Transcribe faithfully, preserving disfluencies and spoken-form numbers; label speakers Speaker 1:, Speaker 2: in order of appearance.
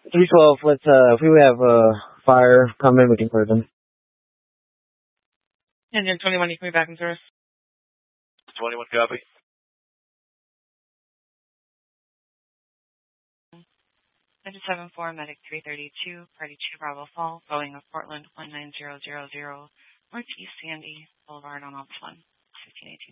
Speaker 1: three twelve, let's, uh, if we have, uh, fire come in, we can clear them.
Speaker 2: Engine twenty-one, you can be back in service.
Speaker 3: twenty-one, copy.
Speaker 2: Engine seven four, Medic three thirty-two, Party two, Bravo Fall, Boeing of Portland, one nine zero zero zero, Northeast Sandy Boulevard on Ops one, fifteen eighteen.